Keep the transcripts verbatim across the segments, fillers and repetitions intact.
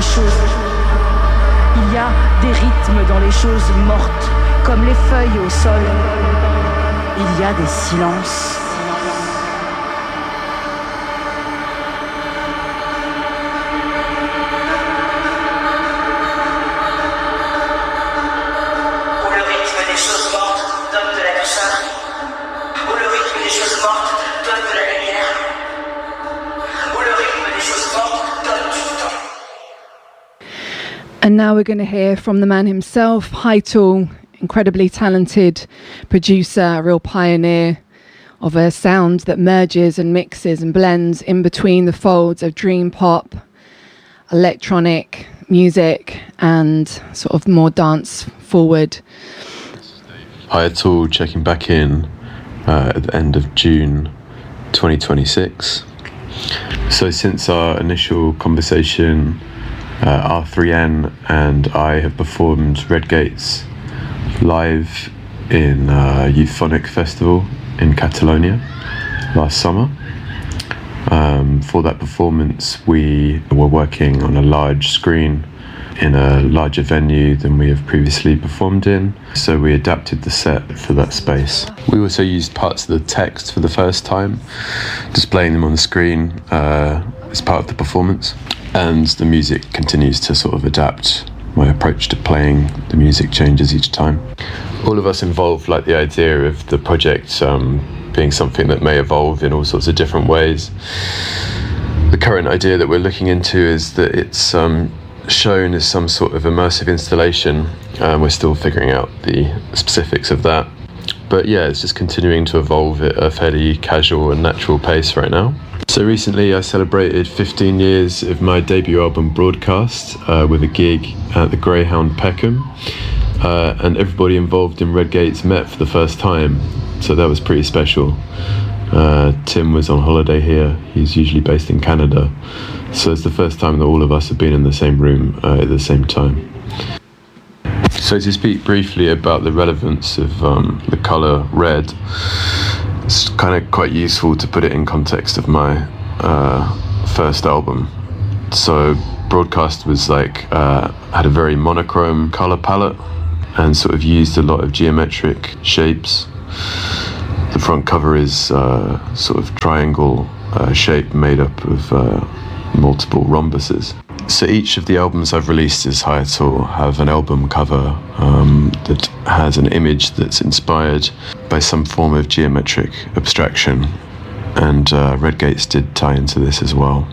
les choses. Il y a des rythmes dans les choses mortes, comme les feuilles au sol. Il y a des silences. And now we're going to hear from the man himself, Heitul, incredibly talented producer, a real pioneer of a sound that merges and mixes and blends in between the folds of dream pop, electronic music, and sort of more dance forward. Heitul checking back in uh, at the end of June twenty twenty-six. So since our initial conversation, Uh, R three N and I have performed Redgates live in uh, Euphonic Festival in Catalonia last summer. Um, for that performance, we were working on a large screen in a larger venue than we have previously performed in, so we adapted the set for that space. We also used parts of the text for the first time, displaying them on the screen uh, as part of the performance. And the music continues to sort of adapt. My approach to playing the music changes each time. All of us involved like the idea of the project um, being something that may evolve in all sorts of different ways. The current idea that we're looking into is that it's um, shown as some sort of immersive installation. Um, we're still figuring out the specifics of that. But yeah, it's just continuing to evolve at a fairly casual and natural pace right now. So recently I celebrated fifteen years of my debut album Broadcast uh, with a gig at the Greyhound Peckham, uh, and everybody involved in Redgates met for the first time, so that was pretty special. Uh, Tim was on holiday here, he's usually based in Canada, so it's the first time that all of us have been in the same room uh, at the same time. So to speak briefly about the relevance of um, the colour red, it's kind of quite useful to put it in context of my uh, first album. So Broadcast was like, uh, had a very monochrome colour palette and sort of used a lot of geometric shapes. The front cover is uh, sort of triangle uh, shape made up of uh, multiple rhombuses. So each of the albums I've released as Heitul have an album cover um, that has an image that's inspired by some form of geometric abstraction, and uh, Redgates did tie into this as well.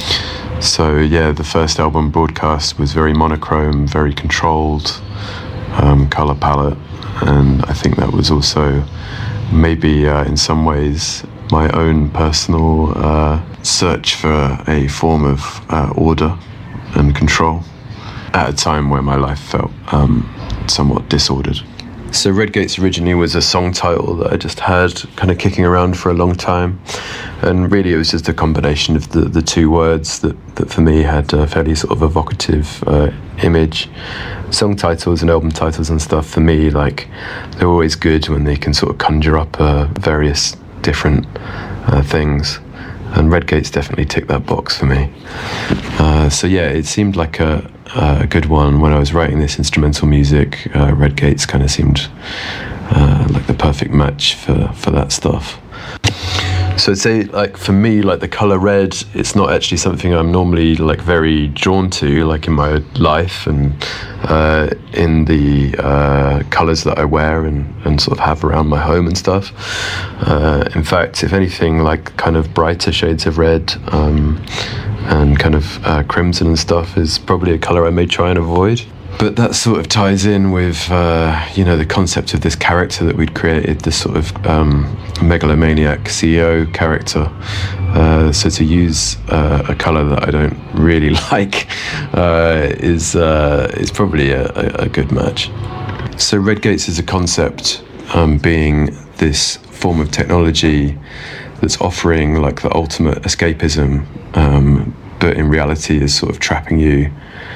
So yeah, the first album Broadcast was very monochrome, very controlled um, colour palette, and I think that was also maybe uh, in some ways my own personal uh, search for a form of uh, order and control at a time where my life felt um, somewhat disordered. So Redgates originally was a song title that I just had kind of kicking around for a long time, and really it was just a combination of the, the two words that, that for me had a fairly sort of evocative uh, image. Song titles and album titles and stuff, for me, like, they're always good when they can sort of conjure up uh, various different uh, things. And Redgates definitely ticked that box for me. Uh, so yeah, it seemed like a, a good one. When I was writing this instrumental music, uh, Redgates kind of seemed uh, like the perfect match for, for that stuff. So I'd say, like, for me, like, the colour red, it's not actually something I'm normally, like, very drawn to, like, in my life and uh, in the uh, colours that I wear and, and sort of have around my home and stuff. Uh, in fact, if anything, like, kind of brighter shades of red um, and kind of uh, crimson and stuff is probably a colour I may try and avoid. But that sort of ties in with, uh, you know, the concept of this character that we'd created, this sort of um, megalomaniac C E O character. Uh, so to use uh, a colour that I don't really like uh, is uh, is probably a, a good match. So Redgates is a concept, um, being this form of technology that's offering like the ultimate escapism, um, but in reality is sort of trapping you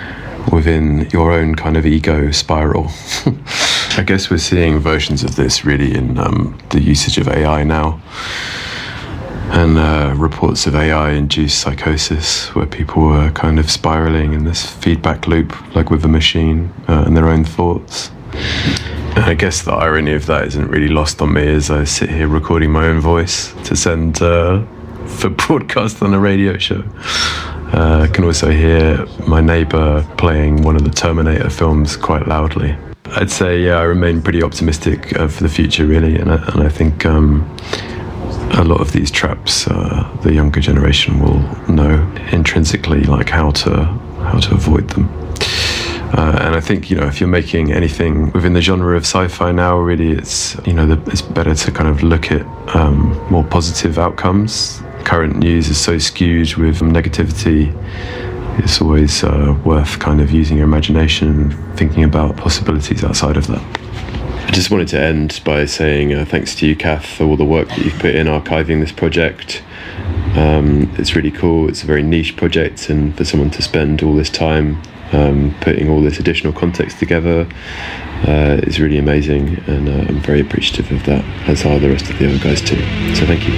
within your own kind of ego spiral. I guess we're seeing versions of this really in um, the usage of A I now. and uh, reports of A I-induced psychosis, where people were kind of spiraling in this feedback loop, like with a machine, uh, and their own thoughts. And I guess the irony of that isn't really lost on me as I sit here recording my own voice to send uh, for broadcast on a radio show. Uh, I can also hear my neighbour playing one of the Terminator films quite loudly. I'd say, yeah, I remain pretty optimistic uh, for the future, really, and I, and I think um, a lot of these traps, uh, the younger generation will know intrinsically, like how to how to avoid them. Uh, and I think, you know, if you're making anything within the genre of sci-fi now, really, it's, you know, the, it's better to kind of look at um, more positive outcomes. Current news is so skewed with negativity. It's always uh, worth kind of using your imagination and thinking about possibilities outside of that. I just wanted to end by saying uh, thanks to you, Kath, for all the work that you've put in archiving this project. Um, it's really cool. It's a very niche project, and for someone to spend all this time um, putting all this additional context together uh, is really amazing, and uh, I'm very appreciative of that, as are the rest of the other guys too. So thank you.